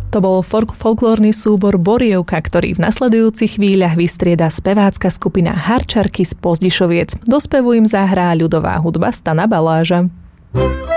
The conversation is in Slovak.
To bol folklórny súbor Borievka, ktorý v nasledujúcich chvíľach vystrieda spevácka skupina Harčarky z Pozdišoviec. Do spevu im zahrá ľudová hudba Stana Baláža.